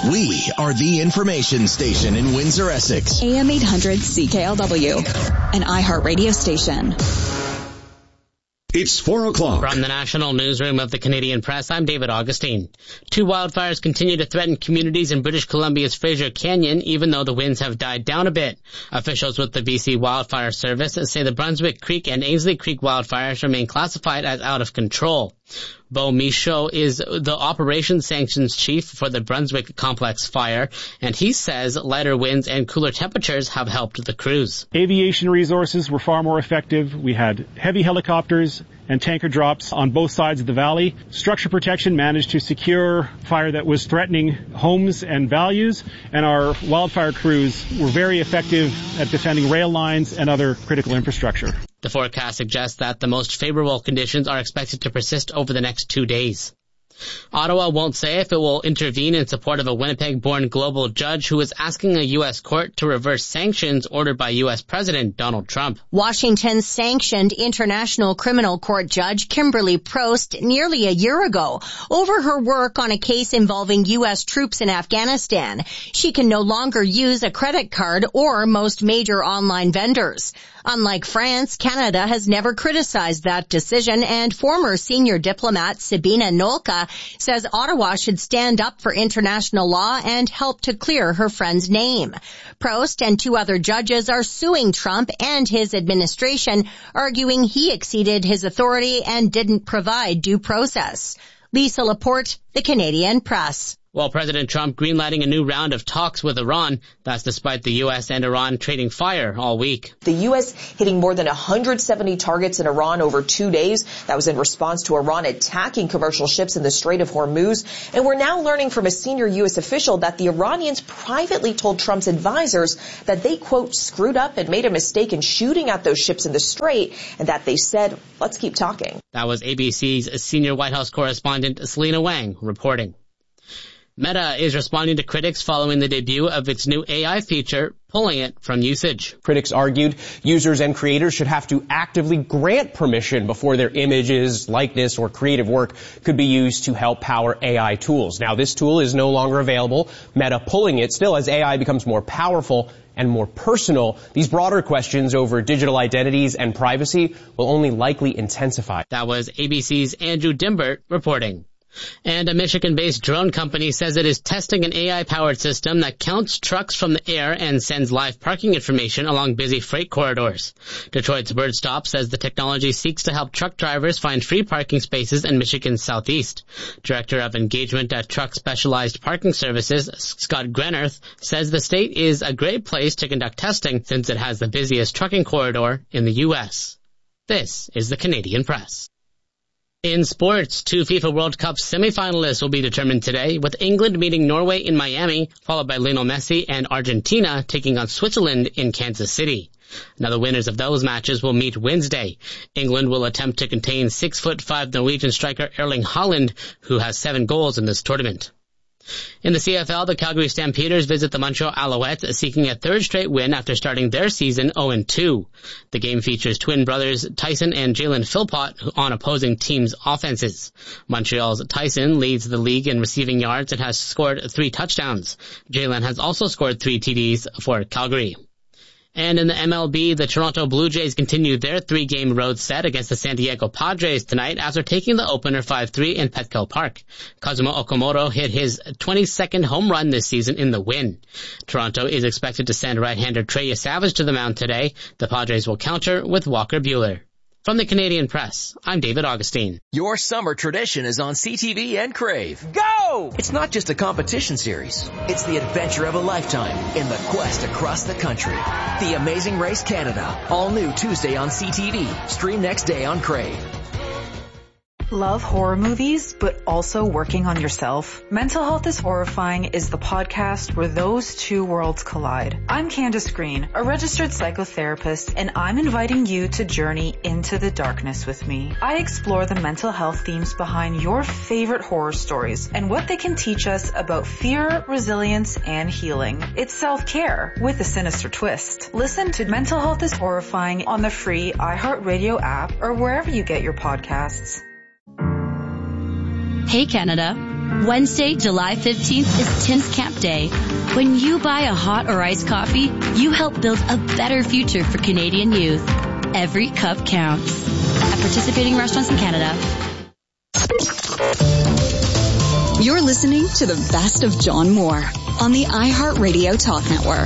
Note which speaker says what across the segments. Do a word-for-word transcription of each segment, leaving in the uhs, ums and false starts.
Speaker 1: We are the information station in Windsor, Essex.
Speaker 2: A M eight hundred C K L W, an iHeart radio station.
Speaker 3: It's four o'clock.
Speaker 4: From the National Newsroom of the Canadian Press, I'm David Augustine. Two wildfires continue to threaten communities in British Columbia's Fraser Canyon, even though the winds have died down a bit. Officials with the B C Wildfire Service say the Brunswick Creek and Ainsley Creek wildfires remain classified as out of control. Beau Michaud is the operations sanctions chief for the Brunswick Complex fire, and he says lighter winds and cooler temperatures have helped the crews.
Speaker 5: Aviation resources were far more effective. We had heavy helicopters and tanker drops on both sides of the valley. Structure protection managed to secure fire that was threatening homes and values, and our wildfire crews were very effective at defending rail lines and other critical infrastructure.
Speaker 4: The forecast suggests that the most favorable conditions are expected to persist over the next two days. Ottawa won't say if it will intervene in support of a Winnipeg-born global judge who is asking a U S court to reverse sanctions ordered by U S President Donald Trump.
Speaker 6: Washington sanctioned International Criminal Court Judge Kimberly Prost nearly a year ago over her work on a case involving U S troops in Afghanistan. She can no longer use a credit card or most major online vendors. Unlike France, Canada has never criticized that decision, and former senior diplomat Sabina Nolka says Ottawa should stand up for international law and help to clear her friend's name. Prost and two other judges are suing Trump and his administration, arguing he exceeded his authority and didn't provide due process. Lisa Laporte, The Canadian Press.
Speaker 4: While President Trump greenlighting a new round of talks with Iran, that's despite the U S and Iran trading fire all week.
Speaker 7: The U S hitting more than one hundred seventy targets in Iran over two days. That was in response to Iran attacking commercial ships in the Strait of Hormuz. And we're now learning from a senior U S official that the Iranians privately told Trump's advisors that they, quote, screwed up and made a mistake in shooting at those ships in the Strait, and that they said, let's keep talking.
Speaker 4: That was A B C's senior White House correspondent Selena Wang reporting. Meta is responding to critics following the debut of its new A I feature, pulling it from usage.
Speaker 8: Critics argued users and creators should have to actively grant permission before their images, likeness, or creative work could be used to help power A I tools. Now, this tool is no longer available. Meta pulling it. Still, as A I becomes more powerful and more personal, these broader questions over digital identities and privacy will only likely intensify.
Speaker 4: That was A B C's Andrew Dimbert reporting. And a Michigan-based drone company says it is testing an A I-powered system that counts trucks from the air and sends live parking information along busy freight corridors. Detroit's BirdStop says the technology seeks to help truck drivers find free parking spaces in Michigan's southeast. Director of Engagement at Truck Specialized Parking Services, Scott Grenerth, says the state is a great place to conduct testing since it has the busiest trucking corridor in the U S. This is the Canadian Press. In sports, two FIFA World Cup semifinalists will be determined today, with England meeting Norway in Miami, followed by Lionel Messi and Argentina taking on Switzerland in Kansas City. Now the winners of those matches will meet Wednesday. England will attempt to contain six foot five Norwegian striker Erling Haaland, who has seven goals in this tournament. In the C F L, the Calgary Stampeders visit the Montreal Alouettes, seeking a third straight win after starting their season oh and two. The game features twin brothers Tyson and Jalen Philpott on opposing teams' offenses. Montreal's Tyson leads the league in receiving yards and has scored three touchdowns. Jalen has also scored three T Ds for Calgary. And in the M L B, the Toronto Blue Jays continue their three-game road set against the San Diego Padres tonight after taking the opener five three in Petco Park. Kazuma Okamoto hit his twenty-second home run this season in the win. Toronto is expected to send right-hander Trey Savage to the mound today. The Padres will counter with Walker Buehler. From the Canadian Press, I'm David Augustine.
Speaker 9: Your summer tradition is on C T V and Crave. Go! It's not just a competition series. It's the adventure of a lifetime in the quest across the country. The Amazing Race Canada. All new Tuesday on C T V. Stream next day on Crave.
Speaker 10: Love horror movies, but also working on yourself? Mental Health is Horrifying is the podcast where those two worlds collide. I'm Candace Green, a registered psychotherapist, and I'm inviting you to journey into the darkness with me. I explore the mental health themes behind your favorite horror stories and what they can teach us about fear, resilience, and healing. It's self-care with a sinister twist. Listen to Mental Health is Horrifying on the free iHeartRadio app or wherever you get your podcasts.
Speaker 2: Hey Canada,
Speaker 11: Wednesday, July fifteenth is Tints Camp Day. When you buy a hot or iced coffee, you help build a better future for Canadian youth. Every cup counts. At participating restaurants in Canada.
Speaker 2: You're listening to the best of John Moore on the iHeartRadio Talk Network.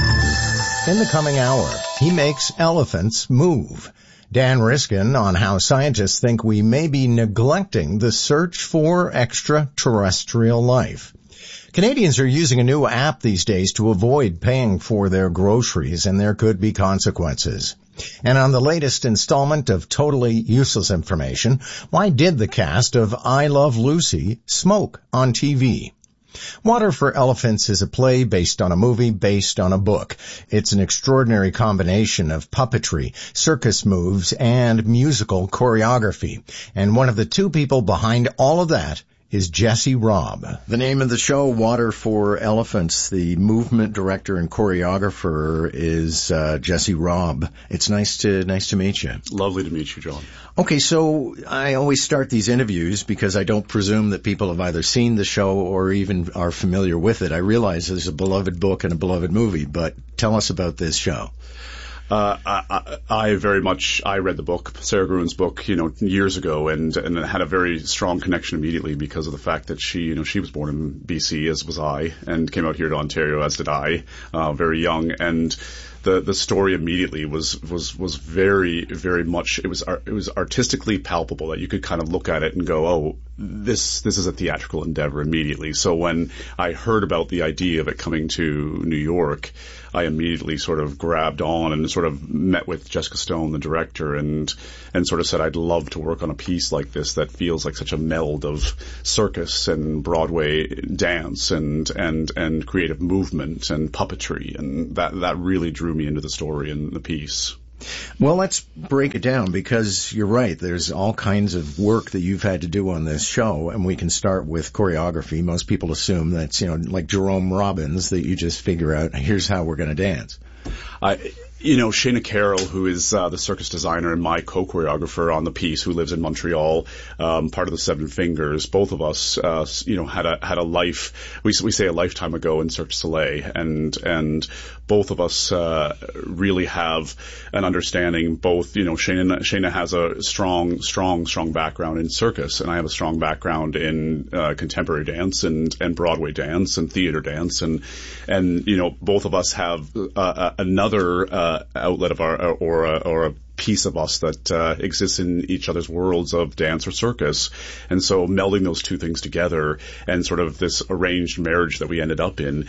Speaker 12: In the coming hour, he makes elephants move. Dan Riskin on how scientists think we may be neglecting the search for extraterrestrial life. Canadians are using a new app these days to avoid paying for their groceries, and there could be consequences. And on the latest installment of Totally Useless Information, why did the cast of I Love Lucy smoke on T V? Water for Elephants is a play based on a movie based on a book. It's an extraordinary combination of puppetry, circus moves, and musical choreography. And one of the two people behind all of that is Jesse Robb. The name of the show, Water for Elephants. The movement director and choreographer is uh, Jesse Robb. It's nice to nice to meet you.
Speaker 13: Lovely to meet you, John.
Speaker 12: Okay, so I always start these interviews because I don't presume that people have either seen the show or even are familiar with it. I realize there's a beloved book and a beloved movie, but tell us about this show.
Speaker 13: Uh, I, I very much, I read the book, Sarah Gruen's book, you know, years ago, and, and had a very strong connection immediately because of the fact that she, you know, she was born in B C, as was I, and came out here to Ontario, as did I, uh, very young, and the, the story immediately was, was, was very, very much, it was, it was artistically palpable that you could kind of look at it and go, oh, this, this is a theatrical endeavor immediately. So when I heard about the idea of it coming to New York, I immediately sort of grabbed on and sort of met with Jessica Stone, the director, and and sort of said I'd love to work on a piece like this that feels like such a meld of circus and Broadway dance and and and creative movement and puppetry, and that that really drew me into the story and the piece.
Speaker 12: Well, let's break it down because you're right. There's all kinds of work that you've had to do on this show, and we can start with choreography. Most people assume that's, you know, like Jerome Robbins, that you just figure out, here's how we're going to dance.
Speaker 13: I, you know, Shayna Carroll, who is uh, the circus designer and my co-choreographer on the piece, who lives in Montreal, um, part of the Seven Fingers. Both of us, uh, you know, had a had a life. We we say a lifetime ago in Cirque du Soleil, and and both of us uh, really have an understanding. Both, you know, Shayna Shayna has a strong, strong, strong background in circus, and I have a strong background in uh, contemporary dance and and Broadway dance and theater dance, and and you know, both of us have uh, another. Uh, outlet of our, or a, or a piece of us that uh, exists in each other's worlds of dance or circus. And so melding those two things together and sort of this arranged marriage that we ended up in,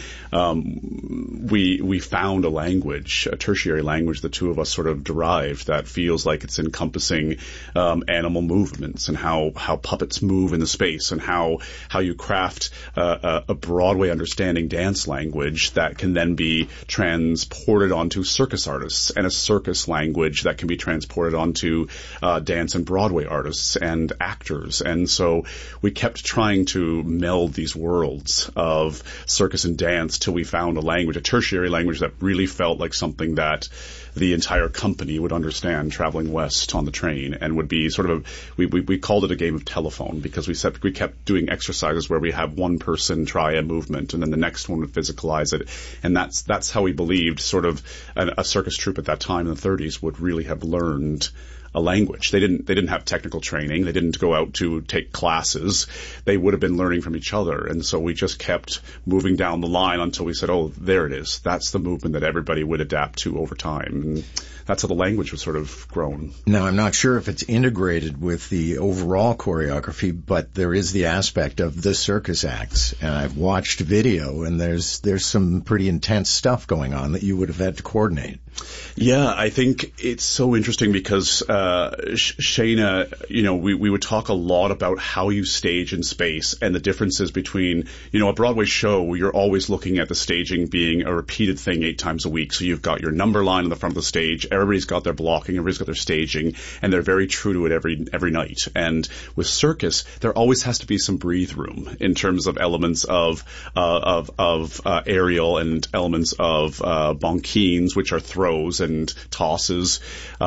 Speaker 13: um, we we found a language, a tertiary language the two of us sort of derived that feels like it's encompassing um, animal movements and how, how puppets move in the space and how, how you craft uh, a, a Broadway understanding dance language that can then be transported onto circus artists, and a circus language that can be transported onto uh, dance and Broadway artists and actors. And so we kept trying to meld these worlds of circus and dance till we found a language, a tertiary language that really felt like something that the entire company would understand traveling west on the train, and would be sort of a, we, we, we called it a game of telephone because we said we kept doing exercises where we have one person try a movement and then the next one would physicalize it. And that's, that's how we believed sort of a, a circus troupe at that time in the thirties would really have learned a language. They didn't, they didn't have technical training. They didn't go out to take classes. They would have been learning from each other. And so we just kept moving down the line until we said, oh, there it is. That's the movement that everybody would adapt to over time. And that's how the language was sort of grown.
Speaker 12: Now, I'm not sure if it's integrated with the overall choreography, but there is the aspect of the circus acts. And I've watched video, and there's, there's some pretty intense stuff going on that you would have had to coordinate.
Speaker 13: Yeah, I think it's so interesting because uh Shayna, you know, we, we would talk a lot about how you stage in space and the differences between, you know, a Broadway show, you're always looking at the staging being a repeated thing eight times a week. So you've got your number line on the front of the stage, everybody's got their blocking, everybody's got their staging, and they're very true to it every every night. And with circus, there always has to be some breathe room in terms of elements of uh, of of uh, aerial and elements of uh, bonkines, which are throws and tosses. Um,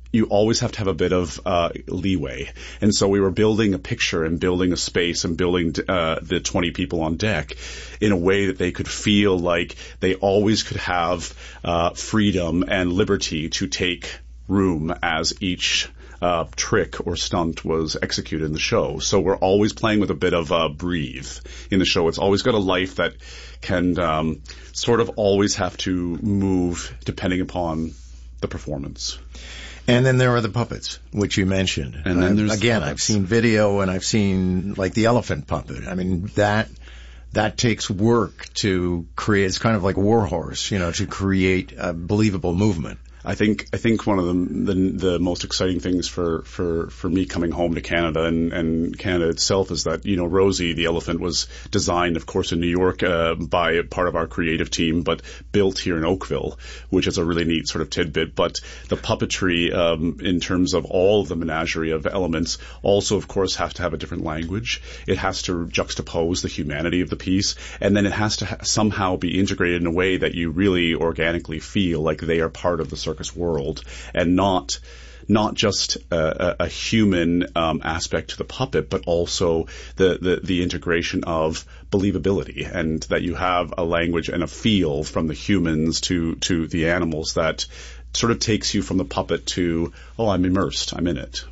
Speaker 13: you always have to have a bit of uh, leeway. And so we were building a picture and building a space and building uh, the twenty people on deck in a way that they could feel like they always could have uh, freedom and liberty to take room as each uh, trick or stunt was executed in the show. So we're always playing with a bit of uh, breathe in the show. It's always got a life that can um, sort of always have to move depending upon the performance.
Speaker 12: And then there are the puppets, which you mentioned.
Speaker 13: And then there's
Speaker 12: again,
Speaker 13: the
Speaker 12: I've seen video and I've seen like the elephant puppet. I mean, that that takes work to create. It's kind of like Warhorse, you know, to create a believable movement.
Speaker 13: I think I think one of the, the the most exciting things for, for, for me coming home to Canada and, and Canada itself is that, you know, Rosie the elephant was designed, of course, in New York uh, by part of our creative team, but built here in Oakville, which is a really neat sort of tidbit. But the puppetry, um, in terms of all of the menagerie of elements, also, of course, have to have a different language. It has to juxtapose the humanity of the piece, and then it has to ha- somehow be integrated in a way that you really organically feel like they are part of the circus world, and not not just a, a human um, aspect to the puppet, but also the, the the integration of believability, and that you have a language and a feel from the humans to to the animals that sort of takes you from the puppet to, oh, I'm immersed, I'm in it.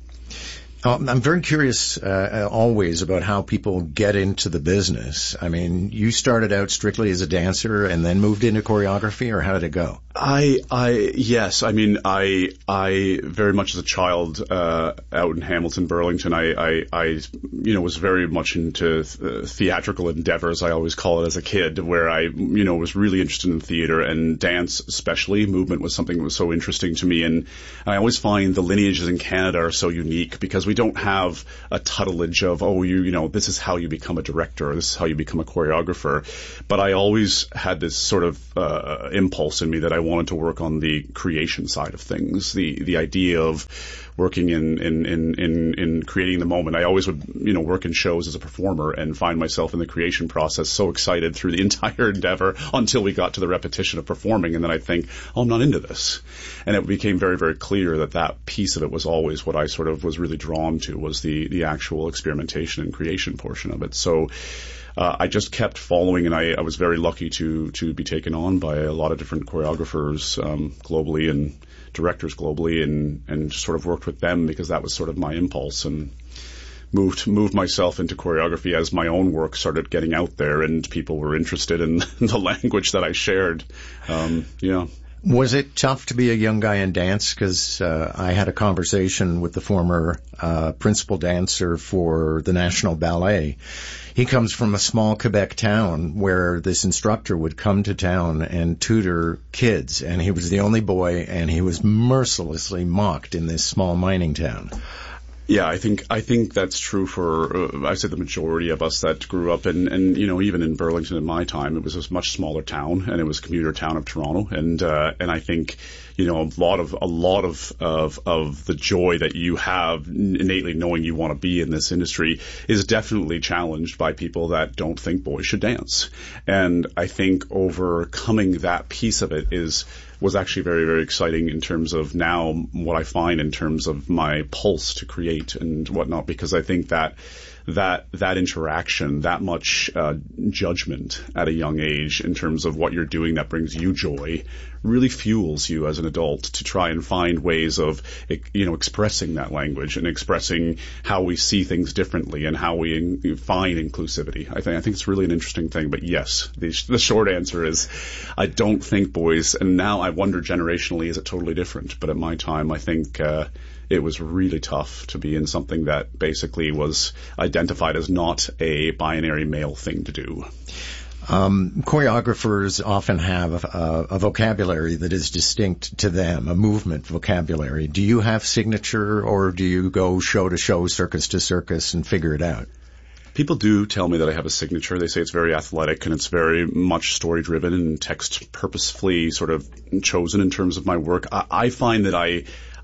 Speaker 12: Um, I'm very curious uh, always about how people get into the business. I mean, you started out strictly as a dancer and then moved into choreography, or how did it go?
Speaker 13: I, I, yes. I mean, I, I very much as a child, uh, out in Hamilton, Burlington, I, I, I, you know, was very much into th- theatrical endeavors, I always call it, as a kid, where I, you know, was really interested in theater, and dance especially. Movement was something that was so interesting to me. And I always find the lineages in Canada are so unique because we don't have a tutelage of, oh, you, you know, this is how you become a director, or this is how you become a choreographer. But I always had this sort of, uh, impulse in me that I wanted to work on the creation side of things, the the idea of working in in in in, in creating the moment. I always would, you know, work in shows as a performer and find myself in the creation process so excited through the entire endeavor until we got to the repetition of performing, and then I'd think, oh, I'm not into this. And it became very, very clear that that piece of it was always what I sort of was really drawn to, was the the actual experimentation and creation portion of it. So Uh, I just kept following, and I, I was very lucky to to be taken on by a lot of different choreographers um, globally and directors globally, and, and sort of worked with them because that was sort of my impulse, and moved moved myself into choreography as my own work started getting out there and people were interested in the language that I shared. Um, yeah.
Speaker 12: Was it tough to be a young guy in dance? Because uh, I had a conversation with the former uh, principal dancer for the National Ballet. He comes from a small Quebec town where this instructor would come to town and tutor kids, and he was the only boy, and he was mercilessly mocked in this small mining town.
Speaker 13: Yeah, I think I think that's true for uh, I said the majority of us that grew up in, and you know, even in Burlington in my time, it was a much smaller town, and it was a commuter town of Toronto, and uh, and I think, you know, a lot of a lot of of of the joy that you have innately knowing you want to be in this industry is definitely challenged by people that don't think boys should dance, and I think overcoming that piece of it is. was actually very, very exciting in terms of now what I find in terms of my pulse to create and whatnot, because I think that that that interaction, that much uh, judgment at a young age in terms of what you're doing that brings you joy really fuels you as an adult to try and find ways of, you know, expressing that language and expressing how we see things differently and how we in, find inclusivity. I think I think it's really an interesting thing. But yes, the, the short answer is I don't think boys, and now I wonder generationally, is it totally different? But at my time, I think uh, it was really tough to be in something that basically was identified as not a binary male thing to do.
Speaker 12: Um, choreographers often have a, a vocabulary that is distinct to them, a movement vocabulary. Do you have signature, or do you go show to show, circus to circus, and figure it out?
Speaker 13: People do tell me that I have a signature. They say it's very athletic and it's very much story-driven and text purposefully sort of chosen in terms of my work. I, I find that I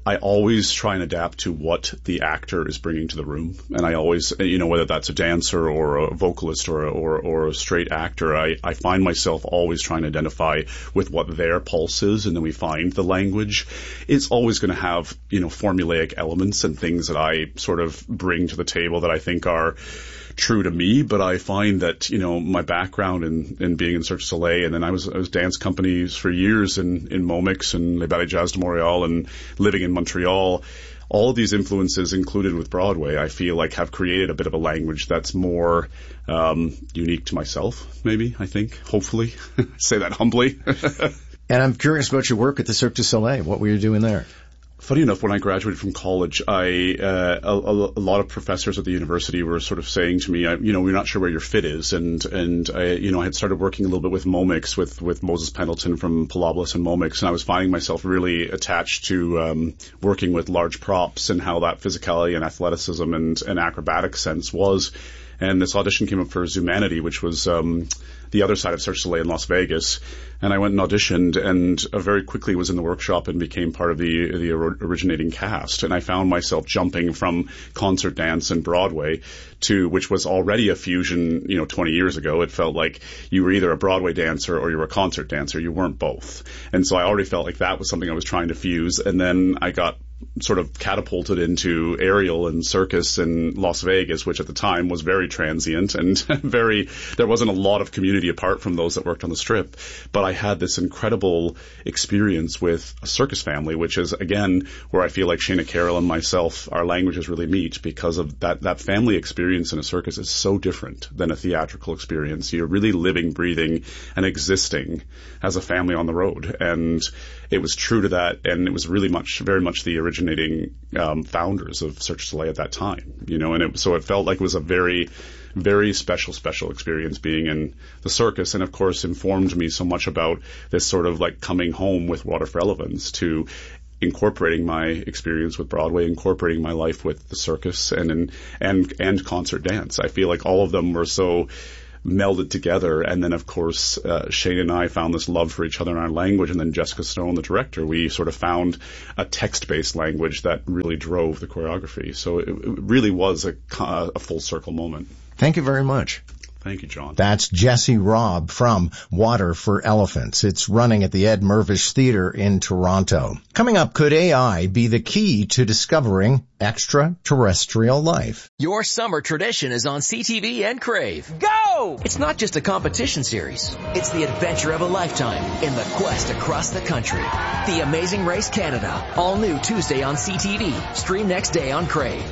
Speaker 13: I always try and adapt to what the actor is bringing to the room. And I always, you know, whether that's a dancer or a vocalist or a, or, or a straight actor, I, I find myself always trying to identify with what their pulse is, and then we find the language. It's always going to have, you know, formulaic elements and things that I sort of bring to the table that I think are true to me, but I find that, you know, my background in, in being in Cirque du Soleil, and then I was, I was dance companies for years in, in Momix and Les Ballets Jazz de Montréal and living in Montreal. All of these influences included with Broadway, I feel like have created a bit of a language that's more um, unique to myself, maybe, I think, hopefully. Say that humbly.
Speaker 12: And I'm curious about your work at the Cirque du Soleil. What were you doing there?
Speaker 13: Funny enough, when I graduated from college, I uh, a, a lot of professors at the university were sort of saying to me, I, you know, we're not sure where your fit is, and and I, you know, I had started working a little bit with Momix, with with Moses Pendleton from Palablas and Momix, and I was finding myself really attached to um, working with large props and how that physicality and athleticism and, and acrobatic sense was. And this audition came up for Zumanity, which was um, the other side of Cirque du Soleil in Las Vegas. And I went and auditioned, and uh, very quickly was in the workshop and became part of the the originating cast. And I found myself jumping from concert dance and Broadway to, which was already a fusion, you know, twenty years ago. It felt like you were either a Broadway dancer or you were a concert dancer. You weren't both. And so I already felt like that was something I was trying to fuse. And then I got sort of catapulted into aerial and circus in Las Vegas, which at the time was very transient and very, there wasn't a lot of community apart from those that worked on the Strip. But I had this incredible experience with a circus family, which is, again, where I feel like Shayna Carroll and myself, our languages really meet, because of that, that family experience in a circus is so different than a theatrical experience. You're really living, breathing, and existing as a family on the road. And it was true to that, and it was really much, very much the originating um, founders of Cirque du Soleil at that time, you know, and it, so it felt like it was a very, very special, special experience being in the circus, and of course informed me so much about this sort of like coming home with Water for Relevance to incorporating my experience with Broadway, incorporating my life with the circus and and and, and concert dance. I feel like all of them were so melded together. And then, of course, uh, Shane and I found this love for each other in our language. And then Jessica Stone, the director, we sort of found a text-based language that really drove the choreography. So it, it really was a, a full circle moment.
Speaker 12: Thank you very much.
Speaker 13: Thank you, John.
Speaker 12: That's Jesse Robb from Water for Elephants. It's running at the Ed Mirvish Theatre in Toronto. Coming up, could A I be the key to discovering extraterrestrial life?
Speaker 9: Your summer tradition is on C T V and Crave. Go! It's not just a competition series. It's the adventure of a lifetime in the quest across the country. The Amazing Race Canada. All new Tuesday on C T V. Stream next day on Crave.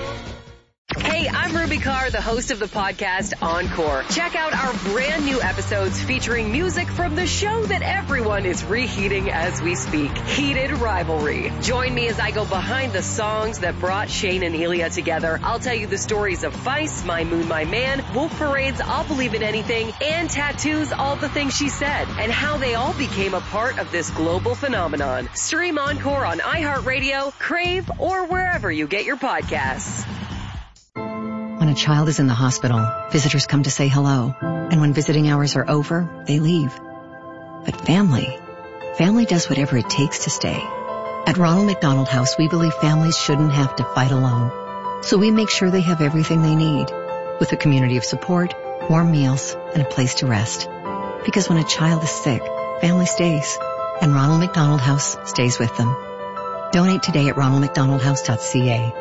Speaker 14: Hey, I'm Ruby Carr, the host of the podcast Encore. Check out our brand new episodes featuring music from the show that everyone is reheating as we speak, Heated Rivalry. Join me as I go behind the songs that brought Shane and Elia together. I'll tell you the stories of Feist, My Moon, My Man, Wolf Parade's I'll Believe in Anything, and Tattoo's All the Things She Said, and how they all became a part of this global phenomenon. Stream Encore on iHeartRadio, Crave, or wherever you get your podcasts.
Speaker 15: When a child is in the hospital, visitors come to say hello. And when visiting hours are over, they leave. But family, family does whatever it takes to stay. At Ronald McDonald House, we believe families shouldn't have to fight alone. So we make sure they have everything they need, with a community of support, warm meals, and a place to rest. Because when a child is sick, family stays. And Ronald McDonald House stays with them. Donate today at ronald mcdonald house dot c a.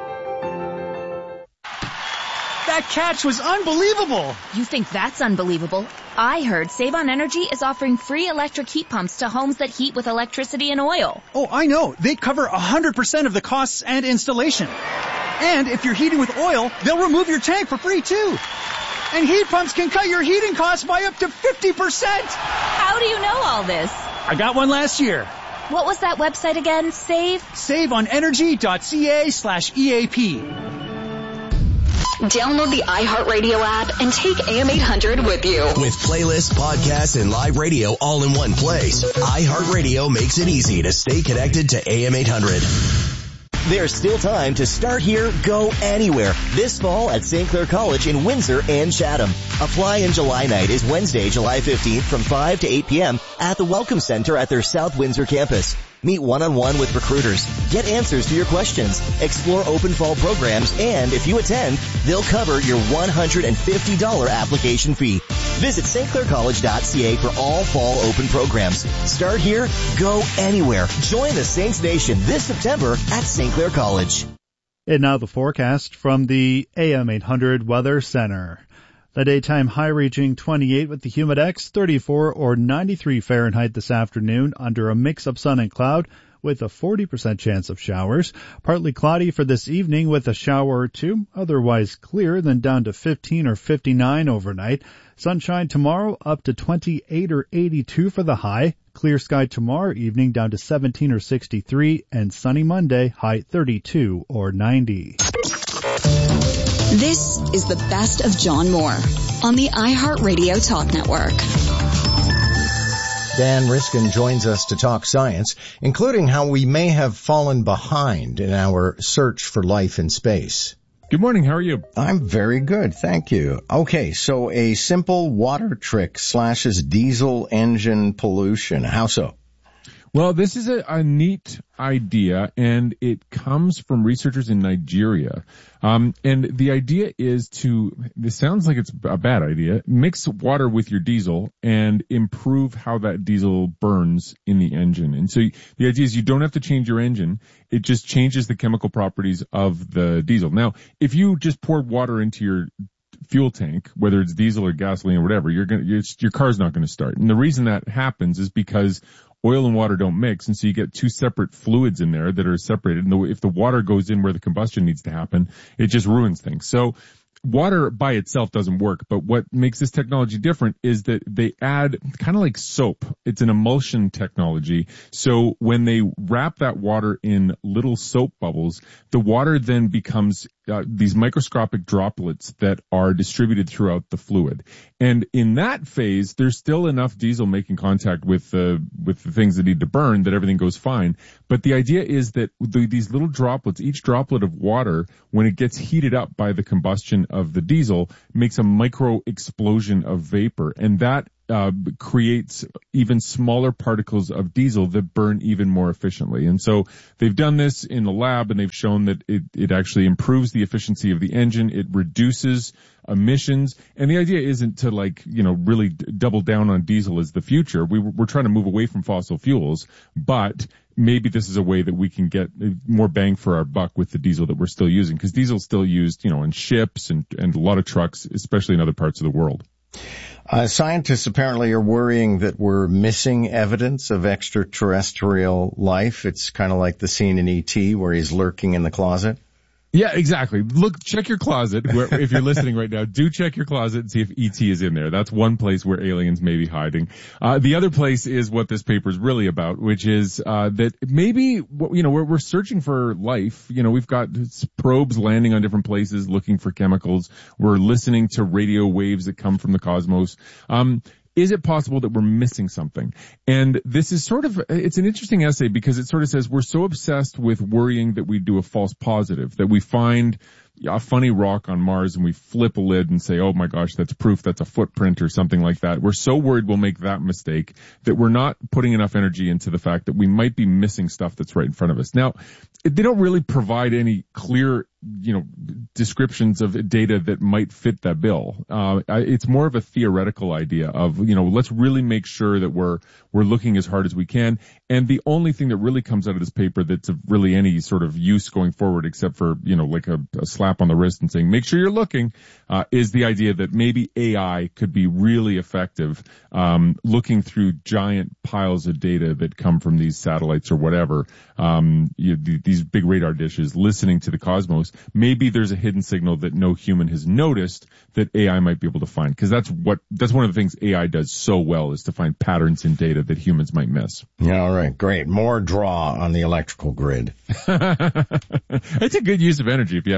Speaker 16: That catch was unbelievable!
Speaker 17: You think that's unbelievable? I heard Save on Energy is offering free electric heat pumps to homes that heat with electricity and oil.
Speaker 16: Oh, I know. They cover one hundred percent of the costs and installation. And if you're heating with oil, they'll remove your tank for free, too. And heat pumps can cut your heating costs by up to fifty percent!
Speaker 17: How do you know all this?
Speaker 16: I got one last year.
Speaker 17: What was that website again? Save?
Speaker 16: save on energy dot c a slash E A P.
Speaker 2: Download the iHeartRadio app and take A M eight hundred with you.
Speaker 1: With playlists, podcasts, and live radio all in one place, iHeartRadio makes it easy to stay connected to A M eight hundred.
Speaker 18: There's still time to start here, go anywhere. This fall at Saint Clair College in Windsor and Chatham. Apply in July night is Wednesday, July fifteenth from five to eight p.m. at the Welcome Center at their South Windsor campus. Meet one-on-one with recruiters. Get answers to your questions. Explore open fall programs, and if you attend, they'll cover your one hundred fifty dollars application fee. Visit s t clair college dot c a for all fall open programs. Start here, go anywhere. Join the Saints Nation this September at Saint Clair College.
Speaker 19: And now the forecast from the A M eight hundred Weather Center. The daytime high reaching twenty-eight with the humidex, thirty-four or ninety-three Fahrenheit this afternoon under a mix of sun and cloud with a forty percent chance of showers. Partly cloudy for this evening with a shower or two, otherwise clear, then down to fifteen or fifty-nine overnight. Sunshine tomorrow up to twenty-eight or eighty-two for the high. Clear sky tomorrow evening down to seventeen or sixty-three, and sunny Monday, high thirty-two or ninety.
Speaker 2: This is the best of John Moore on the iHeartRadio Talk Network.
Speaker 12: Dan Riskin joins us to talk science, including how we may have fallen behind in our search for life in space.
Speaker 20: Good morning. How are you?
Speaker 12: I'm very good. Thank you. Okay, so a simple water trick slashes diesel engine pollution. How so?
Speaker 20: Well, this is a, a neat idea, and it comes from researchers in Nigeria. Um, and the idea is to, this sounds like it's a bad idea, mix water with your diesel and improve how that diesel burns in the engine. And so the idea is you don't have to change your engine. It just changes the chemical properties of the diesel. Now, if you just pour water into your fuel tank, whether it's diesel or gasoline or whatever, you're going to, your car's not going to start. And the reason that happens is because oil and water don't mix, and so you get two separate fluids in there that are separated. And the, if the water goes in where the combustion needs to happen, it just ruins things. So water by itself doesn't work, but what makes this technology different is that they add kind of like soap. It's an emulsion technology. So when they wrap that water in little soap bubbles, the water then becomes uh, these microscopic droplets that are distributed throughout the fluid. And in that phase, there's still enough diesel making contact with the, uh, with the things that need to burn that everything goes fine. But the idea is that the, these little droplets, each droplet of water, when it gets heated up by the combustion of the diesel, makes a micro explosion of vapor. And that Uh, creates even smaller particles of diesel that burn even more efficiently. And so they've done this in the lab, and they've shown that it, it actually improves the efficiency of the engine. It reduces emissions. And the idea isn't to, like, you know, really d- double down on diesel as the future. We, we're trying to move away from fossil fuels, but maybe this is a way that we can get more bang for our buck with the diesel that we're still using, because diesel's still used, you know, in ships and, and a lot of trucks, especially in other parts of the world.
Speaker 12: Uh, scientists apparently are worrying that we're missing evidence of extraterrestrial life. It's kind of like the scene in E T where he's lurking in the closet.
Speaker 20: Yeah, exactly. Look, check your closet. Where, if you're listening right now, do check your closet and see if E T is in there. That's one place where aliens may be hiding. Uh, the other place is what this paper is really about, which is, uh, that maybe, you know, we're, we're searching for life. You know, we've got probes landing on different places looking for chemicals. We're listening to radio waves that come from the cosmos. Um, Is it possible that we're missing something? And this is sort of, it's an interesting essay because it sort of says we're so obsessed with worrying that we do a false positive, that we find a funny rock on Mars and we flip a lid and say, oh my gosh, that's proof, that's a footprint or something like that. We're so worried we'll make that mistake that we're not putting enough energy into the fact that we might be missing stuff that's right in front of us. Now, they don't really provide any clear, you know, descriptions of data that might fit that bill. Uh, it's more of a theoretical idea of, you know, let's really make sure that we're, we're looking as hard as we can. And the only thing that really comes out of this paper that's of really any sort of use going forward, except for, you know, like a, a slap on the wrist and saying, make sure you're looking, uh, is the idea that maybe A I could be really effective, um, looking through giant piles of data that come from these satellites or whatever, um, you, these big radar dishes, listening to the cosmos. Maybe there's a hidden signal that no human has noticed that A I might be able to find. Because that's what, that's one of the things A I does so well, is to find patterns in data that humans might miss.
Speaker 12: Yeah, all right, great. More draw on the electrical grid.
Speaker 20: It's a good use of energy, if you ask me. I mean,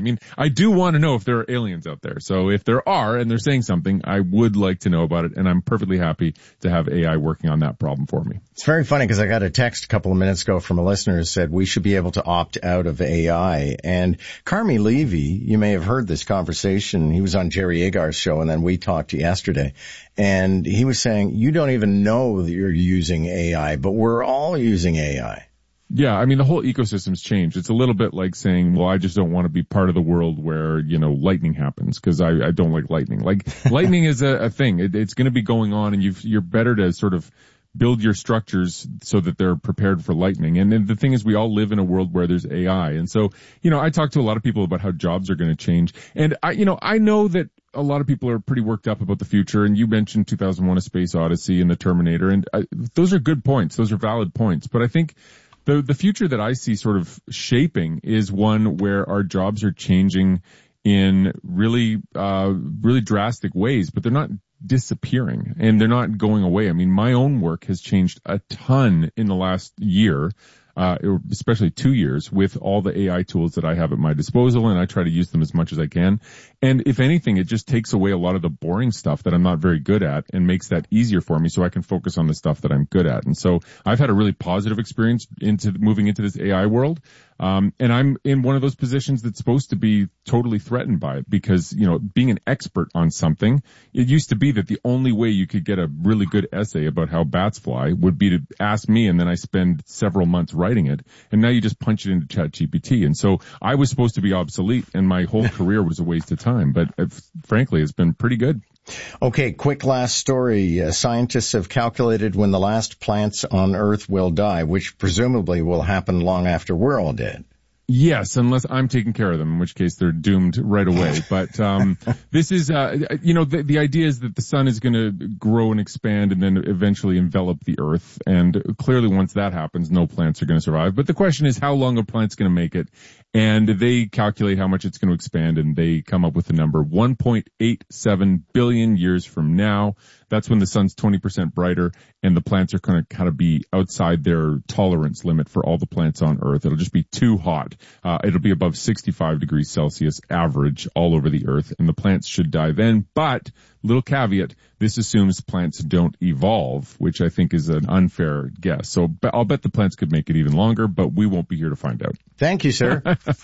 Speaker 20: mean, I do want to know if there are aliens out there. So if there are and they're saying something, I would like to know about it. And I'm perfectly happy to have A I working on that problem for me.
Speaker 12: It's very funny because I got a text a couple of minutes ago from a listener who said we should be able to opt out of A I. And Carmi Levy, you may have heard this conversation. He was on Jerry Agar's show, and then we talked yesterday. And he was saying, you don't even know that you're using A I, but we're all using A I.
Speaker 20: Yeah, I mean, the whole ecosystem's changed. It's a little bit like saying, well, I just don't want to be part of the world where, you know, lightning happens because I, I don't like lightning. Like, lightning is a, a thing. It, it's going to be going on, and you've, you're better to sort of build your structures so that they're prepared for lightning. And then the thing is, we all live in a world where there's A I. And so, you know, I talk to a lot of people about how jobs are going to change. And I, you know, I know that a lot of people are pretty worked up about the future. And you mentioned two thousand one: A Space Odyssey and the Terminator. And I, those are good points. Those are valid points. But I think the, the future that I see sort of shaping is one where our jobs are changing in really, uh, really drastic ways, but they're not disappearing and they're not going away. I mean, my own work has changed a ton in the last year, uh, especially two years with all the A I tools that I have at my disposal, and I try to use them as much as I can. And if anything, it just takes away a lot of the boring stuff that I'm not very good at and makes that easier for me so I can focus on the stuff that I'm good at. And so I've had a really positive experience into moving into this A I world. Um, and I'm in one of those positions that's supposed to be totally threatened by it because, you know, being an expert on something, it used to be that the only way you could get a really good essay about how bats fly would be to ask me, and then I spend several months writing it. And now you just punch it into ChatGPT. And so I was supposed to be obsolete, and my whole career was a waste of time. But uh, frankly, it's been pretty good.
Speaker 12: Okay, quick last story. Uh, scientists have calculated when the last plants on Earth will die, which presumably will happen long after we're all dead.
Speaker 20: Yes, unless I'm taking care of them, in which case they're doomed right away. But um this is, uh you know, the, the idea is that the sun is going to grow and expand and then eventually envelop the Earth. And clearly once that happens, no plants are going to survive. But the question is, how long a plant's going to make it? And they calculate how much it's going to expand, and they come up with the number one point eight seven billion years from now. That's when the sun's twenty percent brighter, and the plants are going to kind of be outside their tolerance limit for all the plants on Earth. It'll just be too hot. Uh, it'll be above sixty-five degrees Celsius average all over the Earth, and the plants should die then. But, little caveat, this assumes plants don't evolve, which I think is an unfair guess. So I'll bet the plants could make it even longer, but we won't be here to find out.
Speaker 12: Thank you, sir.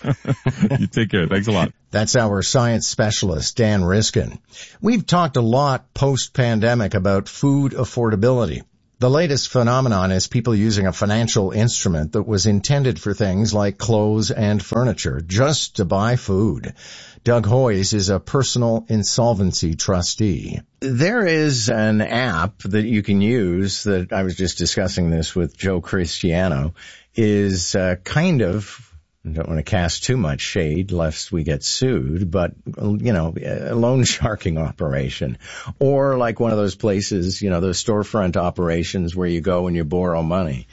Speaker 20: You take care. Thanks a lot.
Speaker 12: That's our science specialist, Dan Riskin. We've talked a lot post-pandemic about food affordability. The latest phenomenon is people using a financial instrument that was intended for things like clothes and furniture just to buy food. Doug Hoyes is a personal insolvency trustee. There is an app that you can use that I was just discussing this with Joe Cristiano, is uh, kind of, I don't want to cast too much shade lest we get sued, but, you know, a loan sharking operation. Or like one of those places, you know, those storefront operations where you go and you borrow money.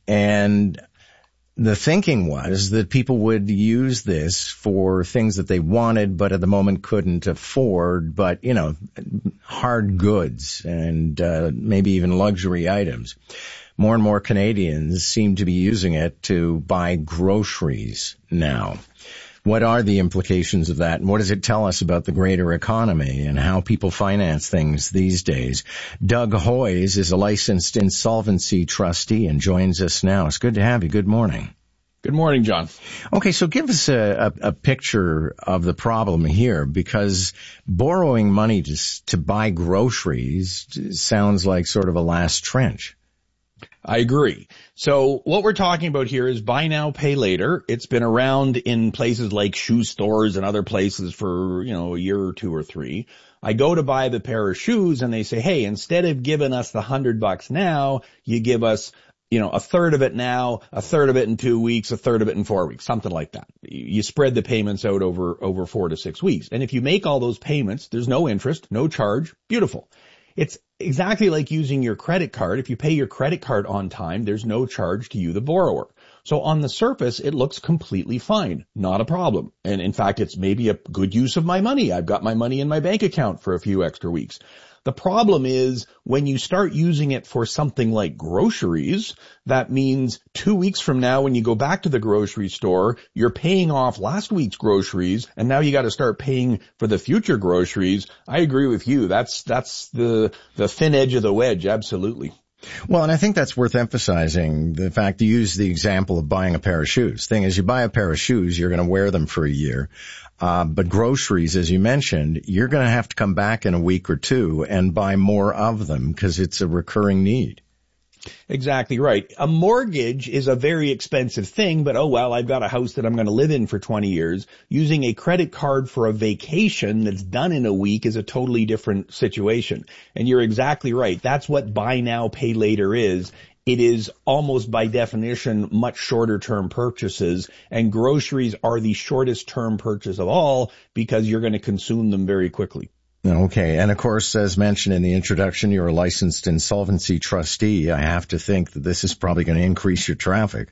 Speaker 12: And the thinking was that people would use this for things that they wanted, but at the moment couldn't afford, but, you know, hard goods and uh, maybe even luxury items. More and more Canadians seem to be using it to buy groceries now. What are the implications of that, and what does it tell us about the greater economy and how people finance things these days? Doug Hoyes is a licensed insolvency trustee and joins us now. It's good to have you. Good morning.
Speaker 21: Good morning, John.
Speaker 12: Okay, so give us a, a, a picture of the problem here, because borrowing money to, to buy groceries sounds like sort of a last trench.
Speaker 21: I agree. So what we're talking about here is buy now, pay later. It's been around in places like shoe stores and other places for, you know, a year or two or three. I go to buy the pair of shoes and they say, hey, instead of giving us the hundred bucks now, you give us, you know, a third of it now, a third of it in two weeks, a third of it in four weeks, something like that. You spread the payments out over, over four to six weeks. And if you make all those payments, there's no interest, no charge. Beautiful. It's exactly like using your credit card. If you pay your credit card on time, there's no charge to you, the borrower. So on the surface, it looks completely fine. Not a problem. And in fact, it's maybe a good use of my money. I've got my money in my bank account for a few extra weeks. The problem is when you start using it for something like groceries, that means two weeks from now when you go back to the grocery store, you're paying off last week's groceries and now you got to start paying for the future groceries. I agree with you. That's, that's the, the thin edge of the wedge. Absolutely.
Speaker 12: Well, and I think that's worth emphasizing, the fact you use the example of buying a pair of shoes. Thing is, you buy a pair of shoes, you're going to wear them for a year. Uh, but groceries, as you mentioned, you're going to have to come back in a week or two and buy more of them because it's a recurring need.
Speaker 21: Exactly right. A mortgage is a very expensive thing, but oh well, I've got a house that I'm going to live in for twenty years. Using a credit card for a vacation that's done in a week is a totally different situation. And you're exactly right. That's what buy now, pay later is. It is almost by definition much shorter term purchases, and groceries are the shortest term purchase of all because you're going to consume them very quickly.
Speaker 12: Okay. And of course, as mentioned in the introduction, you're a licensed insolvency trustee. I have to think that this is probably going to increase your traffic.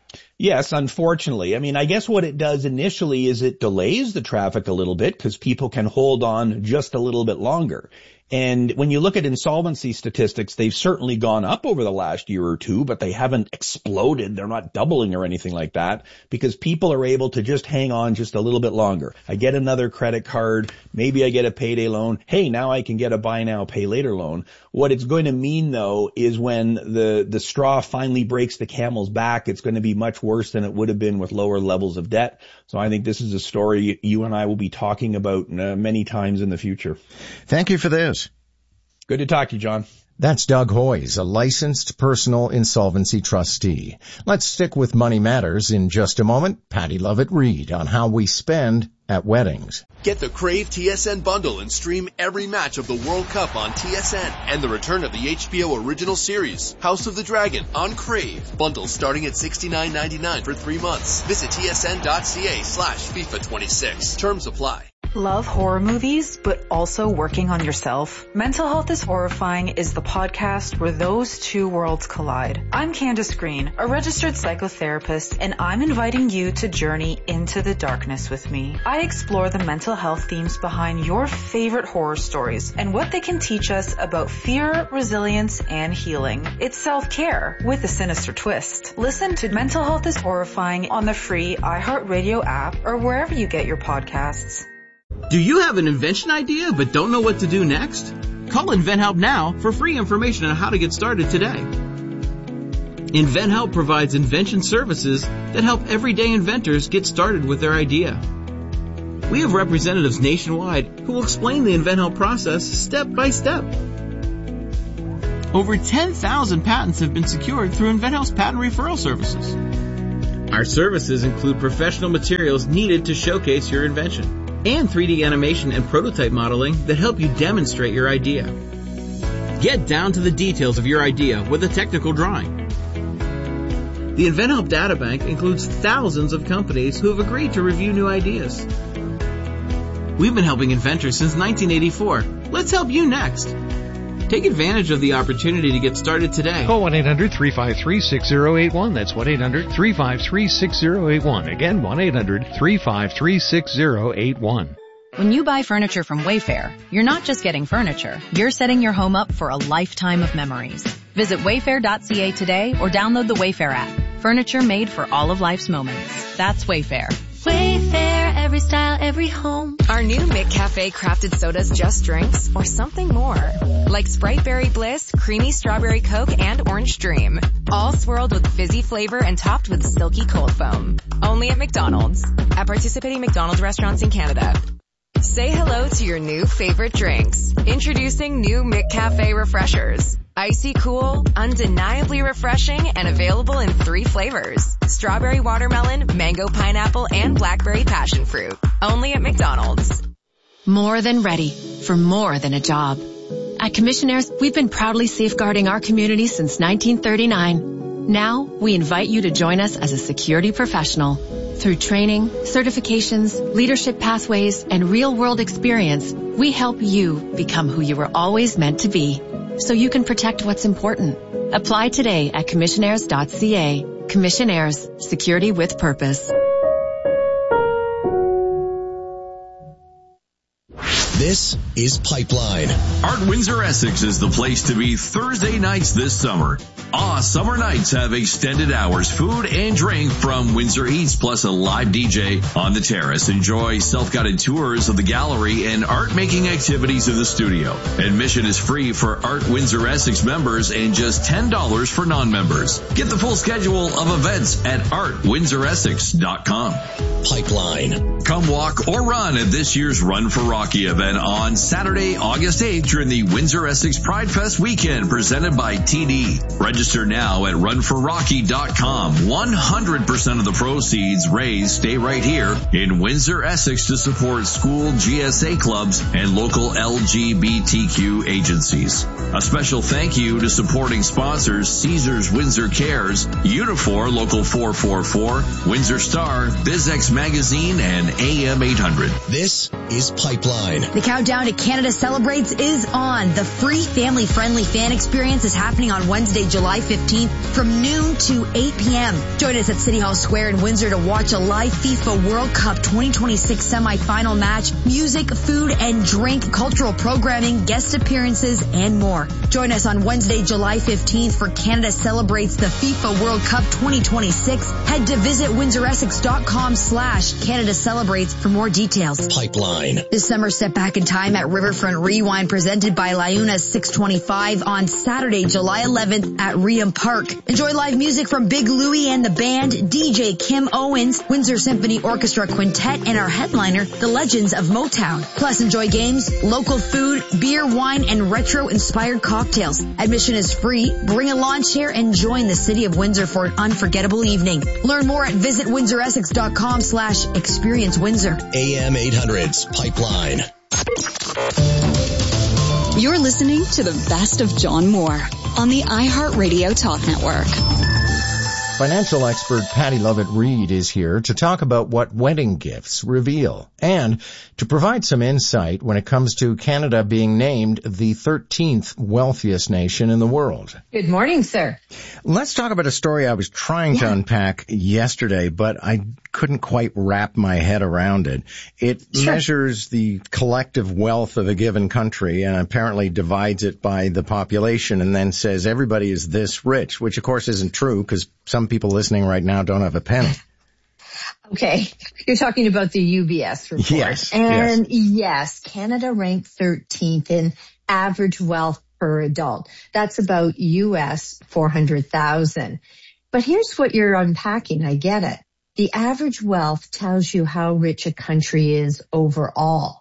Speaker 21: Yes, unfortunately. I mean, I guess what it does initially is it delays the traffic a little bit because people can hold on just a little bit longer. And when you look at insolvency statistics, they've certainly gone up over the last year or two, but they haven't exploded. They're not doubling or anything like that because people are able to just hang on just a little bit longer. I get another credit card. Maybe I get a payday loan. Hey, now I can get a buy now, pay later loan. What it's going to mean, though, is when the, the straw finally breaks the camel's back, it's going to be much worse than it would have been with lower levels of debt. So I think this is a story you and I will be talking about uh, many times in the future.
Speaker 12: Thank you for this.
Speaker 21: Good to talk to you, John.
Speaker 12: That's Doug Hoyes, a licensed personal insolvency trustee. Let's stick with Money Matters in just a moment. Patty Lovett-Reed on how we spend at weddings.
Speaker 3: Get the Crave T S N bundle and stream every match of the World Cup on T S N and the return of the H B O original series, House of the Dragon, on Crave. Bundles starting at sixty-nine ninety-nine for three months. Visit tsn.ca slash FIFA 26. Terms apply.
Speaker 10: Love horror movies, but also working on yourself? Mental Health is Horrifying is the podcast where those two worlds collide. I'm Candace Green, a registered psychotherapist, and I'm inviting you to journey into the darkness with me. I explore the mental health themes behind your favorite horror stories and what they can teach us about fear, resilience, and healing. It's self-care with a sinister twist. Listen to Mental Health is Horrifying on the free iHeartRadio app or wherever you get your podcasts.
Speaker 22: Do you have an invention idea but don't know what to do next? Call InventHelp now for free information on how to get started today. InventHelp provides invention services that help everyday inventors get started with their idea. We have representatives nationwide who will explain the InventHelp process step by step. Over ten thousand patents have been secured through InventHelp's patent referral services. Our services include professional materials needed to showcase your invention and three D animation and prototype modeling that help you demonstrate your idea. Get down to the details of your idea with a technical drawing. The InventHelp Databank includes thousands of companies who have agreed to review new ideas. We've been helping inventors since nineteen eighty-four. Let's help you next. Take advantage of the opportunity to get started today.
Speaker 23: Call one eight hundred three five three six zero eight one. That's one eight hundred three five three six zero eight one. Again, one eight hundred three five three six zero eight one.
Speaker 24: When you buy furniture from Wayfair, you're not just getting furniture. You're setting your home up for a lifetime of memories. Visit wayfair dot c a today or download the Wayfair app. Furniture made for all of life's moments. That's Wayfair.
Speaker 25: Wayfair, every style, every home.
Speaker 14: Our new McCafe crafted sodas just drinks or something more. Like Sprite Berry Bliss, Creamy Strawberry Coke, and Orange Dream. All swirled with fizzy flavor and topped with silky cold foam. Only at McDonald's. At participating McDonald's restaurants in Canada. Say hello to your new favorite drinks. Introducing new McCafe Refreshers. Icy cool, undeniably refreshing, and available in three flavors. Strawberry watermelon, mango pineapple, and blackberry passion fruit. Only at McDonald's.
Speaker 26: More than ready for more than a job. At Commissionaires, we've been proudly safeguarding our community since nineteen thirty-nine. Now, we invite you to join us as a security professional. Through training, certifications, leadership pathways, and real-world experience, we help you become who you were always meant to be, so you can protect what's important. Apply today at commissionaires dot c a. Commissionaires, security with purpose.
Speaker 1: This is Pipeline.
Speaker 4: Art Windsor Essex is the place to be Thursday nights this summer. Ah, summer nights have extended hours, food and drink from Windsor Eats, plus a live D J on the terrace. Enjoy self-guided tours of the gallery and art-making activities in the studio. Admission is free for Art Windsor Essex members and just ten dollars for non-members. Get the full schedule of events at art windsor essex dot com.
Speaker 1: Pipeline.
Speaker 4: Come walk or run at this year's Run for Rocky event on Saturday, August eighth during the Windsor Essex Pride Fest weekend presented by T D. Register now at run for rocky dot com. one hundred percent of the proceeds raised stay right here in Windsor, Essex to support school G S A clubs and local L G B T Q agencies. A special thank you to supporting sponsors Caesars Windsor Cares, Unifor Local four four four, Windsor Star, BizX Magazine, and A M eight hundred.
Speaker 1: This is Pipeline.
Speaker 5: The countdown to Canada Celebrates is on. The free family-friendly fan experience is happening on Wednesday, July fifteenth from noon to eight p.m. Join us at City Hall Square in Windsor to watch a live FIFA World Cup twenty twenty-six semifinal match, music, food and drink, cultural programming, guest appearances, and more. Join us on Wednesday, July fifteenth for Canada Celebrates the FIFA World Cup twenty twenty-six. Head to visit windsor essex dot com slash Canada Celebrates for more details.
Speaker 1: Pipeline.
Speaker 5: This summer, step back in time at Riverfront Rewind presented by Liuna six twenty-five on Saturday, July eleventh at Reham Park. Enjoy live music from Big Louie and the band, D J Kim Owens, Windsor Symphony Orchestra Quintet, and our headliner, the Legends of Motown. Plus, enjoy games, local food, beer, wine, and retro-inspired cocktails. Admission is free. Bring a lawn chair and join the City of Windsor for an unforgettable evening. Learn more at visit windsor essex dot com slash experience Windsor.
Speaker 1: A M eight hundred's Pipeline.
Speaker 2: You're listening to the best of John Moore on the iHeartRadio Talk Network.
Speaker 12: Financial expert Patty Lovett-Reed is here to talk about what wedding gifts reveal and to provide some insight when it comes to Canada being named the thirteenth wealthiest nation in the world.
Speaker 6: Good morning, sir.
Speaker 12: Let's talk about a story I was trying yeah. to unpack yesterday, but I couldn't quite wrap my head around it. It sure. measures the collective wealth of a given country and apparently divides it by the population and then says everybody is this rich, which of course isn't true because some people listening right now don't have a penny.
Speaker 6: Okay. You're talking about the U B S report.
Speaker 12: Yes.
Speaker 6: And
Speaker 12: yes,
Speaker 6: yes Canada ranked thirteenth in average wealth per adult. That's about U S four hundred thousand. But here's what you're unpacking. I get it. The average wealth tells you how rich a country is overall.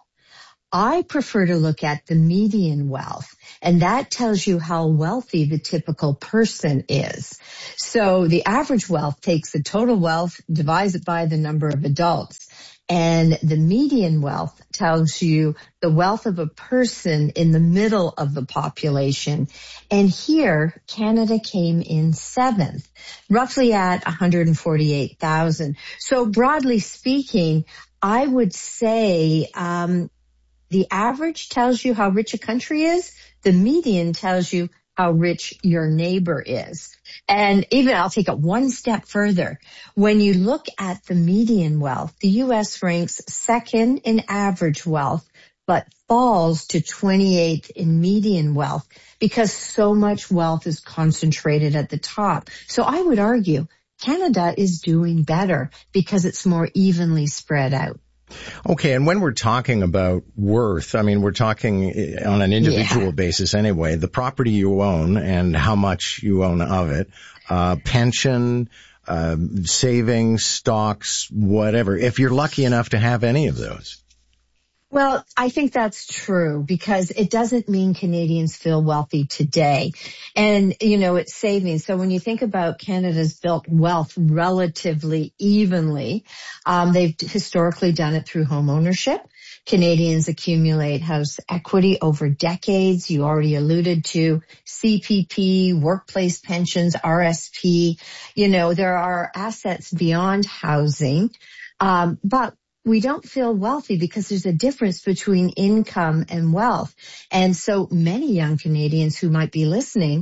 Speaker 6: I prefer to look at the median wealth, and that tells you how wealthy the typical person is. So the average wealth takes the total wealth, divides it by the number of adults. And the median wealth tells you the wealth of a person in the middle of the population. And here, Canada came in seventh, roughly at one hundred forty-eight thousand. So broadly speaking, I would say, um, the average tells you how rich a country is. The median tells you how rich your neighbor is. And even I'll take it one step further. When you look at the median wealth, the U S ranks second in average wealth, but falls to twenty-eighth in median wealth because so much wealth is concentrated at the top. So I would argue Canada is doing better because it's more evenly spread out.
Speaker 12: Okay, and when we're talking about worth, I mean, we're talking on an individual yeah. basis anyway, the property you own and how much you own of it, uh, pension, uh, savings, stocks, whatever, if you're lucky enough to have any of those.
Speaker 6: Well, I think that's true because it doesn't mean Canadians feel wealthy today. And, you know, it's savings. So when you think about Canada's built wealth relatively evenly, um, they've historically done it through home ownership. Canadians accumulate house equity over decades. You already alluded to C P P, workplace pensions, R S P. You know, there are assets beyond housing. Um, but we don't feel wealthy because there's a difference between income and wealth. And so many young Canadians who might be listening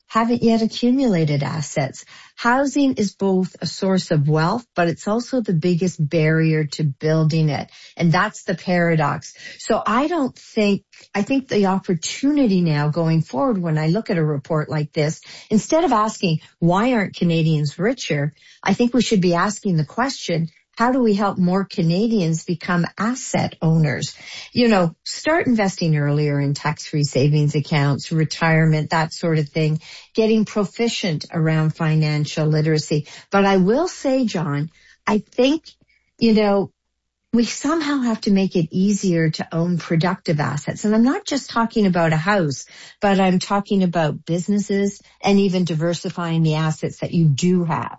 Speaker 6: haven't yet accumulated assets. Housing is both a source of wealth, but it's also the biggest barrier to building it. And that's the paradox. So I don't think, I think the opportunity now going forward, when I look at a report like this, instead of asking, why aren't Canadians richer? I think we should be asking the question, how do we help more Canadians become asset owners? You know, start investing earlier in tax-free savings accounts, retirement, that sort of thing, getting proficient around financial literacy. But I will say, John, I think, you know, we somehow have to make it easier to own productive assets. And I'm not just talking about a house, but I'm talking about businesses and even diversifying the assets that you do have.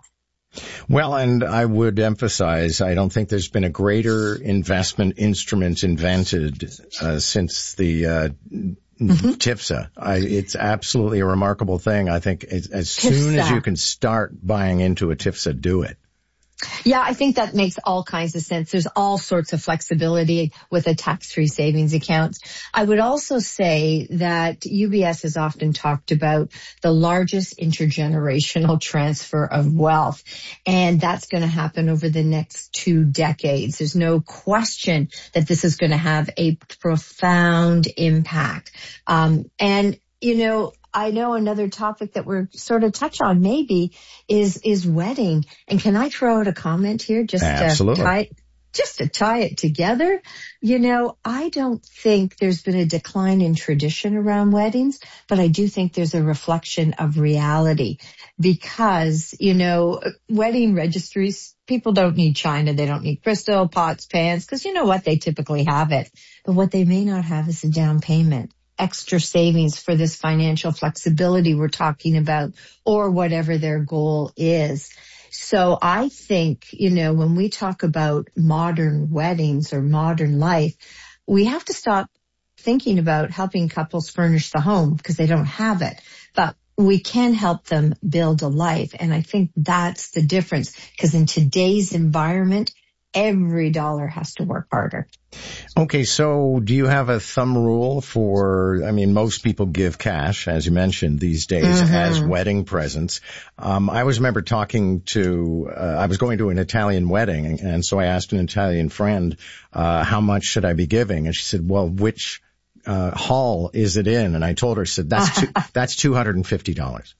Speaker 12: Well, and I would emphasize, I don't think there's been a greater investment instrument invented uh, since the uh, mm-hmm. T I F S A. I, it's absolutely a remarkable thing. I think as, as soon as you can start buying into a T I F S A, do it.
Speaker 6: Yeah, I think that makes all kinds of sense. There's all sorts of flexibility with a tax-free savings account. I would also say that U B S has often talked about the largest intergenerational transfer of wealth, and that's going to happen over the next two decades. There's no question that this is going to have a profound impact. Um, and, you know, I know another topic that we're sort of touch on maybe is, is wedding. And can I throw out a comment here just
Speaker 12: Absolutely.
Speaker 6: to tie, just to tie it together? You know, I don't think there's been a decline in tradition around weddings, but I do think there's a reflection of reality because, you know, wedding registries, people don't need china. They don't need crystal, pots, pans, because you know what? They typically have it. But what they may not have is a down payment, extra savings for this financial flexibility we're talking about, or whatever their goal is. So I think, you know, when we talk about modern weddings or modern life, we have to stop thinking about helping couples furnish the home because they don't have it. But we can help them build a life. And I think that's the difference because in today's environment, every dollar has to work harder.
Speaker 12: Okay, so do you have a thumb rule for, I mean, most people give cash, as you mentioned, these days mm-hmm. as wedding presents. Um, I always remember talking to, uh, I was going to an Italian wedding, and, and so I asked an Italian friend, uh, how much should I be giving? And she said, well, which uh, hall is it in? And I told her, said, that's two, that's two hundred fifty dollars.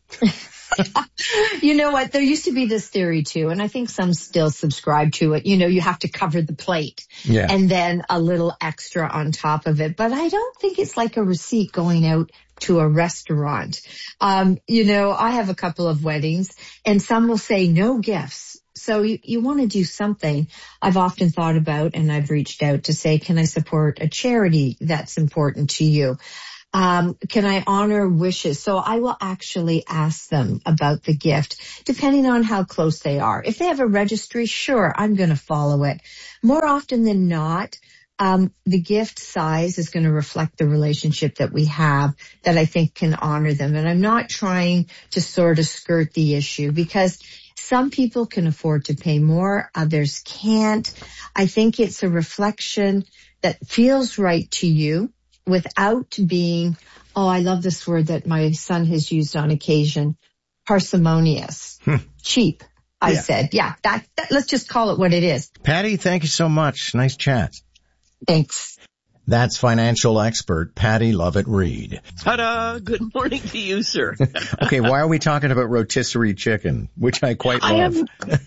Speaker 6: You know what? There used to be this theory too, and I think some still subscribe to it. You know, you have to cover the plate
Speaker 12: yeah.
Speaker 6: and then a little extra on top of it. But I don't think it's like a receipt going out to a restaurant. Um, you know, I have a couple of weddings and some will say no gifts. So you, you want to do something. I've often thought about and I've reached out to say, can I support a charity that's important to you? Um, can I honor wishes? So I will actually ask them about the gift, depending on how close they are. If they have a registry, sure, I'm going to follow it. More often than not, um, the gift size is going to reflect the relationship that we have that I think can honor them. And I'm not trying to sort of skirt the issue because some people can afford to pay more, others can't. I think it's a reflection that feels right to you, without being, oh, I love this word that my son has used on occasion, parsimonious, hmm. cheap, I yeah. said. Yeah, that, that, let's just call it what it is.
Speaker 12: Patty, thank you so much. Nice chat.
Speaker 6: Thanks.
Speaker 12: That's financial expert Patty Lovett-Reed.
Speaker 7: Ta-da! Good morning to you, sir.
Speaker 12: Okay, why are we talking about rotisserie chicken, which I quite love?
Speaker 7: I have,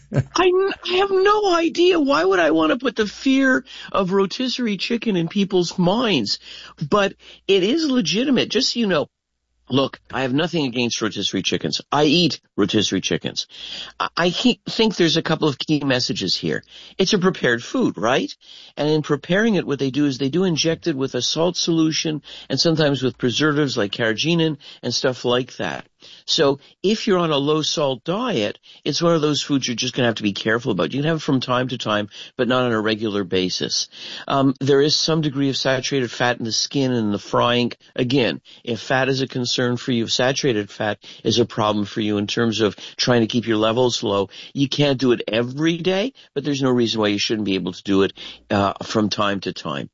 Speaker 7: I, I have no idea. Why would I want to put the fear of rotisserie chicken in people's minds? But it is legitimate, just so you know. Look, I have nothing against rotisserie chickens. I eat rotisserie chickens. I think there's a couple of key messages here. It's a prepared food, right? And in preparing it, what they do is they do inject it with a salt solution and sometimes with preservatives like carrageenan and stuff like that. So if you're on a low salt diet, it's one of those foods you're just going to have to be careful about. You can have it from time to time, but not on a regular basis. Um, there is some degree of saturated fat in the skin and in the frying. Again, if fat is a concern for you, if saturated fat is a problem for you in terms of trying to keep your levels low, you can't do it every day, but there's no reason why you shouldn't be able to do it uh, from time to time.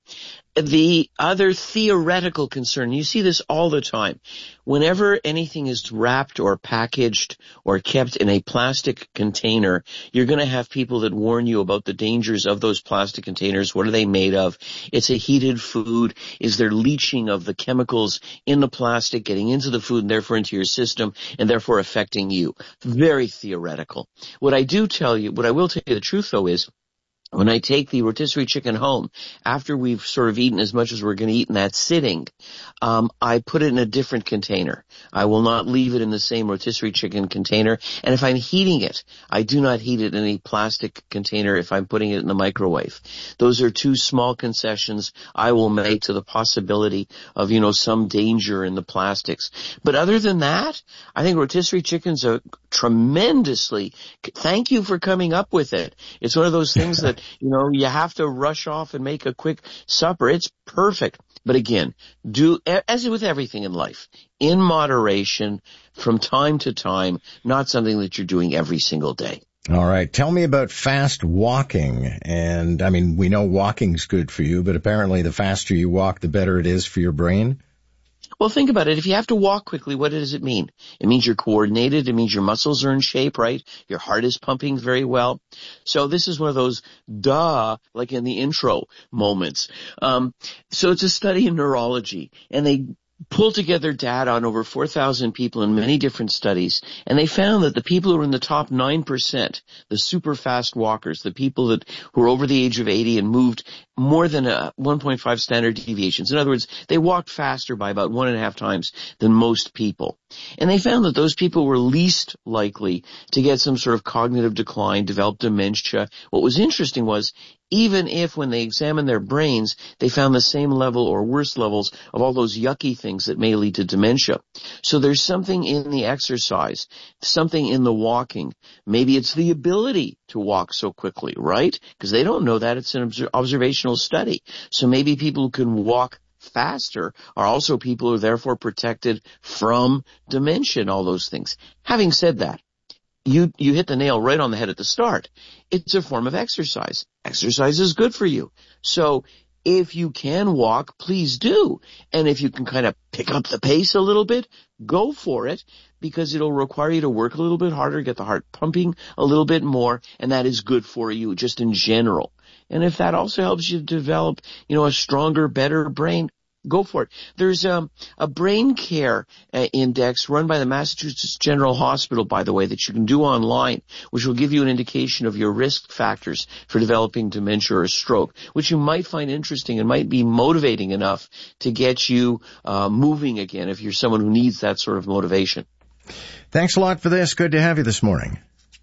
Speaker 7: The other theoretical concern, you see this all the time. Whenever anything is wrapped or packaged or kept in a plastic container, you're going to have people that warn you about the dangers of those plastic containers. What are they made of? It's a heated food. Is there leaching of the chemicals in the plastic getting into the food and therefore into your system and therefore affecting you? Very theoretical. What I do tell you, what I will tell you the truth though is, when I take the rotisserie chicken home, after we've sort of eaten as much as we're going to eat in that sitting, um, I put it in a different container. I will not leave it in the same rotisserie chicken container. And if I'm heating it, I do not heat it in a plastic container if I'm putting it in the microwave. Those are two small concessions I will make to the possibility of, you know, some danger in the plastics. But other than that, I think rotisserie chicken's a tremendously, thank you for coming up with it. It's one of those things that, you know, you have to rush off and make a quick supper. It's perfect. But again, do, as with everything in life, in moderation, from time to time, not something that you're doing every single day.
Speaker 12: All right. Tell me about fast walking. And I mean, we know walking's good for you, but apparently the faster you walk, the better it is for your brain.
Speaker 7: Well, think about it. If you have to walk quickly, what does it mean? It means you're coordinated. It means your muscles are in shape, right? Your heart is pumping very well. So this is one of those duh, like in the intro moments. Um, so it's a study in neurology, and they pulled together data on over four thousand people in many different studies, and they found that the people who were in the top nine percent, the super fast walkers, the people that who were over the age of eighty and moved more than a one point five standard deviations. In other words, they walked faster by about one and a half times than most people. And they found that those people were least likely to get some sort of cognitive decline, develop dementia. What was interesting was, even if when they examined their brains, they found the same level or worse levels of all those yucky things that may lead to dementia. So there's something in the exercise, something in the walking. Maybe it's the ability to walk so quickly, right? Because they don't know that. It's an observational study. So maybe people who can walk faster are also people who are therefore protected from dementia and all those things. Having said that, You, you hit the nail right on the head at the start. It's a form of exercise. Exercise is good for you. So if you can walk, please do. And if you can kind of pick up the pace a little bit, go for it, because it'll require you to work a little bit harder, get the heart pumping a little bit more, and that is good for you just in general. And if that also helps you develop, you know, a stronger, better brain, go for it. There's um, a brain care uh, index run by the Massachusetts General Hospital, by the way, that you can do online, which will give you an indication of your risk factors for developing dementia or stroke, which you might find interesting and might be motivating enough to get you uh, moving again if you're someone who needs that sort of motivation.
Speaker 12: Thanks a lot for this. Good to have you this morning.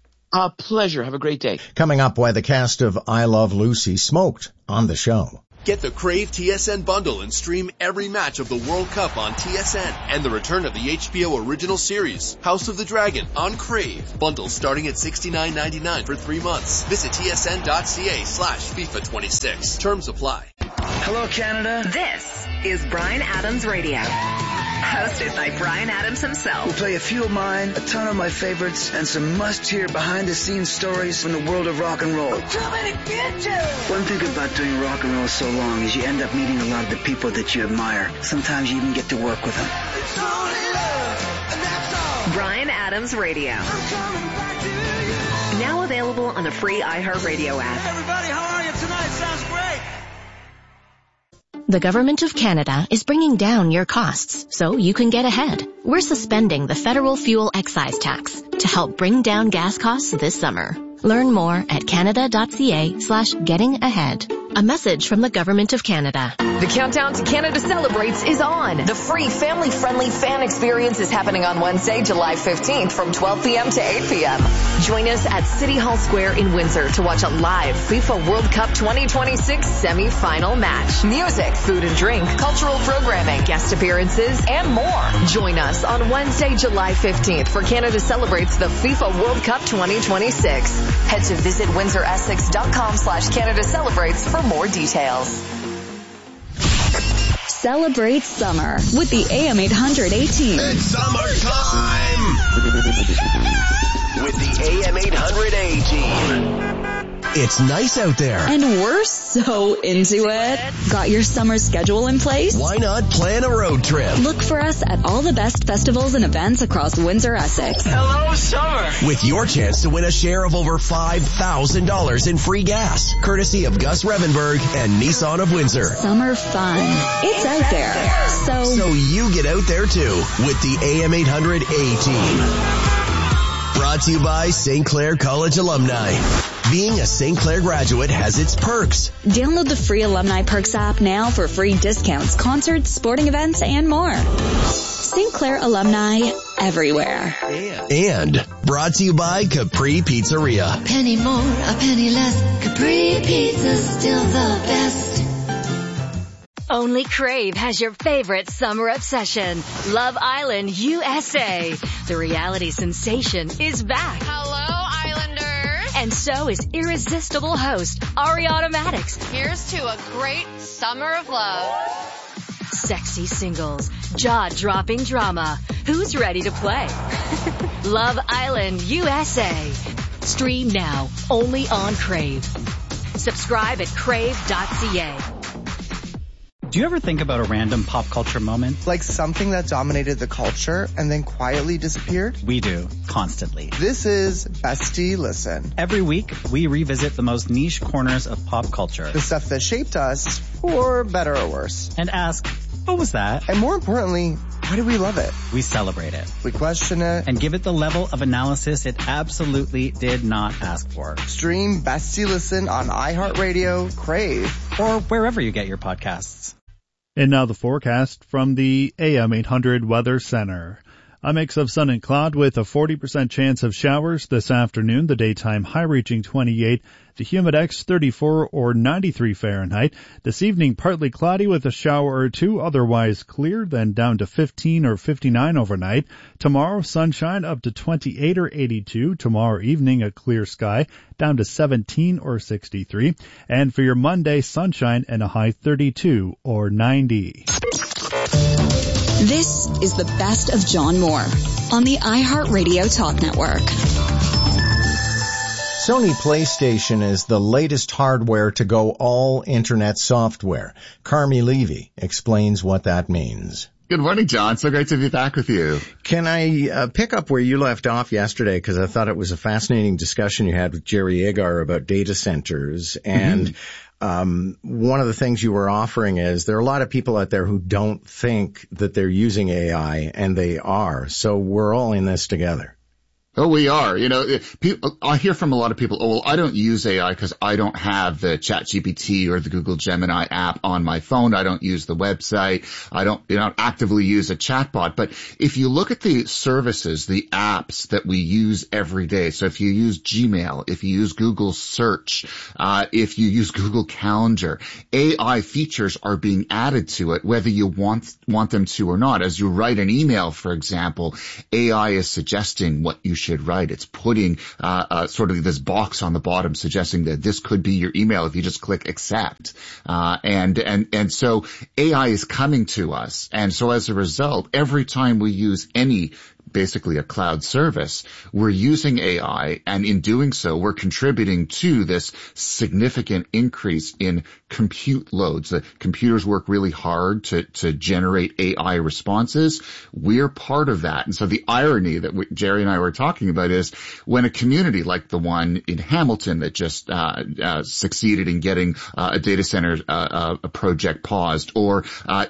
Speaker 7: A pleasure. Have a great day.
Speaker 12: Coming up, why the cast of I Love Lucy smoked on the show.
Speaker 3: Get the Crave T S N bundle and stream every match of the World Cup on T S N and the return of the H B O original series, House of the Dragon, on Crave. Bundles starting at sixty-nine ninety-nine for three months. Visit tsn.ca slash FIFA twenty-six. Terms apply.
Speaker 8: Hello, Canada.
Speaker 14: This is Bryan Adams Radio. Hosted by Bryan Adams himself.
Speaker 8: We'll play a few of mine, a ton of my favorites, and some must-hear behind-the-scenes stories from the world of rock and roll. I'm coming to get you! One thing about doing rock and roll so long is you end up meeting a lot of the people that you admire. Sometimes you even get to work with them. It's only love, and that's all.
Speaker 14: Bryan Adams Radio. Now available on the free iHeartRadio app.
Speaker 8: Hey everybody, how are you tonight? Sounds great.
Speaker 9: The Government of Canada is bringing down your costs so you can get ahead. We're suspending the federal fuel excise tax to help bring down gas costs this summer. Learn more at canada.ca slash getting ahead. A message from the Government of Canada.
Speaker 14: The countdown to Canada Celebrates is on. The free family-friendly fan experience is happening on Wednesday, July fifteenth from twelve p.m. to eight p.m. Join us at City Hall Square in Windsor to watch a live FIFA World Cup twenty twenty-six semi-final match. Music, food and drink, cultural programming, guest appearances, and more. Join us on Wednesday, July fifteenth for Canada Celebrates the FIFA World Cup twenty twenty-six. Head to visit windsor essex dot com slash Canada Celebrates for more details.
Speaker 2: Celebrate summer with the A M eight hundred A team.
Speaker 1: It's summertime with the A M eight hundred A team. It's nice out there.
Speaker 2: And we're so into it. Got your summer schedule in place?
Speaker 1: Why not plan a road trip?
Speaker 2: Look for us at all the best festivals and events across Windsor, Essex.
Speaker 11: Hello, summer.
Speaker 1: With your chance to win a share of over five thousand dollars in free gas, courtesy of Gus Revenberg and Nissan of Windsor.
Speaker 2: Summer fun. It's out there. So,
Speaker 1: so you get out there too with the A M eight hundred A-Team. Brought to you by Saint Clair College alumni. Being a Saint Clair graduate has its perks.
Speaker 2: Download the free Alumni Perks app now for free discounts, concerts, sporting events, and more. Saint Clair alumni everywhere.
Speaker 1: And brought to you by Capri Pizzeria.
Speaker 25: Penny more, a penny less. Capri Pizza's still the best.
Speaker 13: Only Crave has your favorite summer obsession. Love Island U S A. The reality sensation is back.
Speaker 15: Hello, Islanders.
Speaker 13: And so is irresistible host Ariana Maddox.
Speaker 15: Here's to a great summer of love.
Speaker 13: Sexy singles, jaw-dropping drama. Who's ready to play? Love Island U S A. Stream now, only on Crave. Subscribe at crave dot c a.
Speaker 16: Do you ever think about a random pop culture moment?
Speaker 17: Like something that dominated the culture and then quietly disappeared?
Speaker 16: We do, constantly.
Speaker 17: This is Bestie Listen.
Speaker 16: Every week, we revisit the most niche corners of pop culture.
Speaker 17: The stuff that shaped us, for better or worse.
Speaker 16: And ask, what was that?
Speaker 17: And more importantly, why do we love it?
Speaker 16: We celebrate it.
Speaker 17: We question it.
Speaker 16: And give it the level of analysis it absolutely did not ask for.
Speaker 17: Stream Bestie Listen on iHeartRadio, Crave,
Speaker 16: or wherever you get your podcasts.
Speaker 19: And now the forecast from the A M eight hundred Weather Center. A mix of sun and cloud with a forty percent chance of showers this afternoon. The daytime high reaching twenty-eight. The humidex thirty-four or ninety-three Fahrenheit. This evening partly cloudy with a shower or two, otherwise clear, then down to fifteen or fifty-nine overnight. Tomorrow sunshine up to twenty-eight or eighty-two. Tomorrow evening a clear sky down to seventeen or sixty-three. And for your Monday, sunshine and a high thirty-two or ninety.
Speaker 2: This is the best of John Moore on the iHeartRadio Talk Network.
Speaker 12: Sony PlayStation is the latest hardware to go all internet software. Carmi Levy explains what that means.
Speaker 18: Good morning, John. So great to be back with you.
Speaker 12: Can I uh, pick up where you left off yesterday? Because I thought it was a fascinating discussion you had with Jerry Agar about data centers. And mm-hmm. um, one of the things you were offering is there are a lot of people out there who don't think that they're using A I, and they are. So we're all in this together.
Speaker 18: Oh, we are. You know, people, I hear from a lot of people, oh, well, I don't use A I because I don't have the ChatGPT or the Google Gemini app on my phone. I don't use the website. I don't, you know, actively use a chatbot. But if you look at the services, the apps that we use every day, so if you use Gmail, if you use Google Search, uh, if you use Google Calendar, A I features are being added to it, whether you want, want them to or not. As you write an email, for example, A I is suggesting what you should write. It's putting uh, uh sort of this box on the bottom suggesting that this could be your email if you just click accept. Uh and and and so A I is coming to us. And so as a result, every time we use any basically a cloud service, we're using A I, and in doing so, we're contributing to this significant increase in compute loads. The computers work really hard to, to generate A I responses. We're part of that. And so the irony that we, Jerry and I were talking about is when a community like the one in Hamilton that just uh, uh succeeded in getting uh, a data center uh, uh, a project paused, or uh